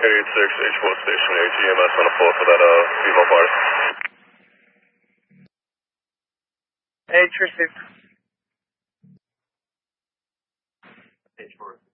H4 station, GMS on a pull for that female party. H received. H4.